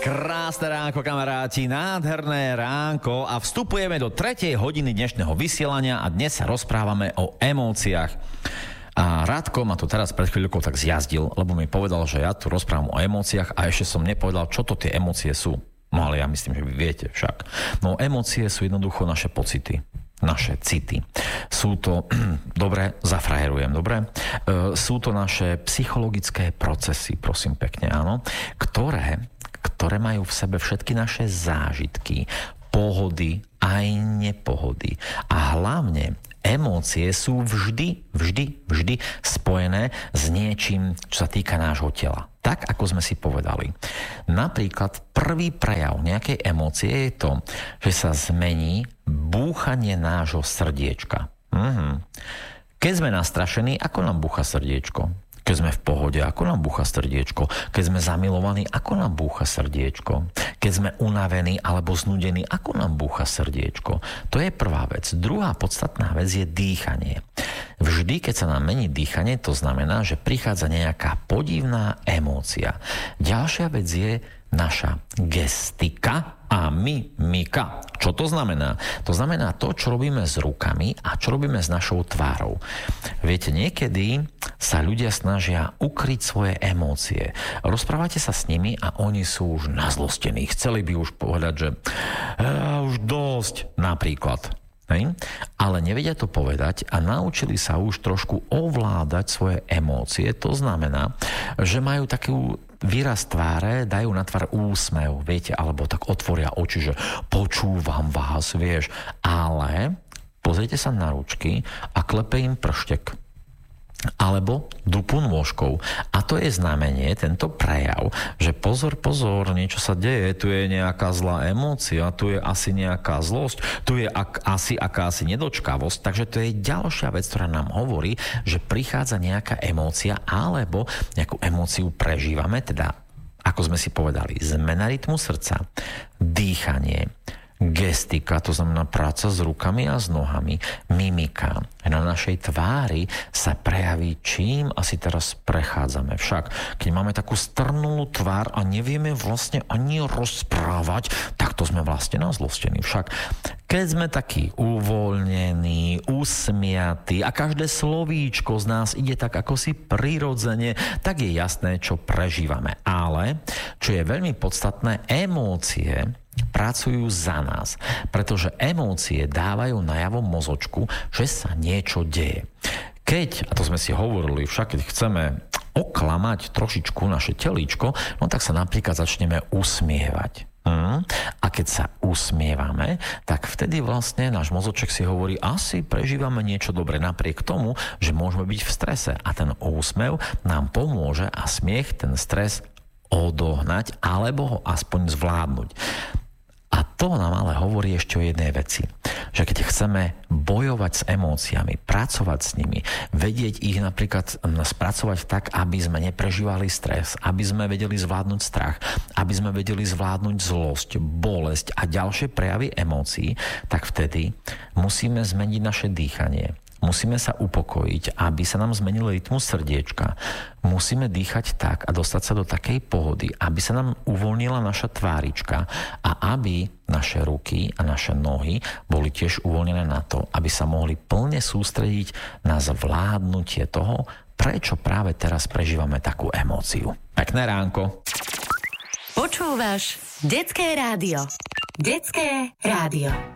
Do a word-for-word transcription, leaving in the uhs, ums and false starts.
Krásne ránko, kamaráti, nádherné ránko a vstupujeme do tretej hodiny dnešného vysielania a dnes sa rozprávame o emóciách. A Radko ma tu teraz pred chvíľkou tak zjazdil, lebo mi povedal, že ja tu rozprávam o emóciách a ešte som nepovedal, čo to tie emócie sú. No ale ja myslím, že vy viete však. No emócie sú jednoducho naše pocity, naše city. Sú to, dobre, zafrajerujem, dobre? E, sú to naše psychologické procesy, prosím pekne, áno, ktoré... ktoré majú v sebe všetky naše zážitky, pohody aj nepohody. A hlavne emócie sú vždy, vždy, vždy spojené s niečím, čo sa týka nášho tela. Tak, ako sme si povedali. Napríklad prvý prejav nejakej emócie je to, že sa zmení búchanie nášho srdiečka. Mhm. Keď sme nastrašení, ako nám búcha srdiečko? Keď sme v pohode, ako nám búcha srdiečko? Keď sme zamilovaní, ako nám búcha srdiečko? Keď sme unavení alebo znudení, ako nám búcha srdiečko? To je prvá vec. Druhá podstatná vec je dýchanie. Vždy, keď sa nám mení dýchanie, to znamená, že prichádza nejaká podivná emócia. Ďalšia vec je naša gestika a mimika. Čo to znamená? To znamená to, čo robíme s rukami a čo robíme s našou tvárou. Viete, niekedy sa ľudia snažia ukryť svoje emócie. Rozprávate sa s nimi a oni sú už nazlostení. Chceli by už povedať, že ja, už dosť, napríklad. Hej? Ale nevedia to povedať a naučili sa už trošku ovládať svoje emócie. To znamená, že majú takú výraz tváre, dajú na tvár úsmev, viete, alebo tak otvoria oči, že počúvam vás, vieš. Ale pozrite sa na ručky a klepe im prštek. Alebo dupu nôžkou. A to je znamenie, tento prejav, že pozor, pozor, niečo sa deje, tu je nejaká zlá emócia, tu je asi nejaká zlosť, tu je ak, asi akási nedočkavosť, takže to je ďalšia vec, ktorá nám hovorí, že prichádza nejaká emócia, alebo nejakú emóciu prežívame, teda, ako sme si povedali, zmena rytmu srdca, dýchanie, gestika, to znamená práca s rukami a s nohami, mimika. Na našej tvári sa prejaví, čím asi teraz prechádzame. Však, keď máme takú strnulú tvár a nevieme vlastne ani rozprávať, tak to sme vlastne nazlostení. Však, keď sme takí uvoľnení, usmiatí a každé slovíčko z nás ide tak ako si prirodzene, tak je jasné, čo prežívame. Ale, čo je veľmi podstatné, emócie pracujú za nás, pretože emócie dávajú najavo mozočku, že sa niečo deje. Keď, a to sme si hovorili, však keď chceme oklamať trošičku naše telíčko, no tak sa napríklad začneme usmievať. Mm. A keď sa usmievame, tak vtedy vlastne náš mozoček si hovorí, asi prežívame niečo dobre napriek tomu, že môžeme byť v strese. A ten úsmev nám pomôže a smiech ten stres odohnať alebo ho aspoň zvládnuť. A to nám ale hovorí ešte o jednej veci, že keď chceme bojovať s emóciami, pracovať s nimi, vedieť ich napríklad spracovať tak, aby sme neprežívali stres, aby sme vedeli zvládnuť strach, aby sme vedeli zvládnuť zlosť, bolesť a ďalšie prejavy emócií, tak vtedy musíme zmeniť naše dýchanie. Musíme sa upokojiť, aby sa nám zmenil rytmus srdiečka. Musíme dýchať tak a dostať sa do takej pohody, aby sa nám uvoľnila naša tvárička a aby naše ruky a naše nohy boli tiež uvoľnené na to, aby sa mohli plne sústrediť na zvládnutie toho, prečo práve teraz prežívame takú emóciu. Pekné ránko. Počúvaš Detské rádio. Detské rádio.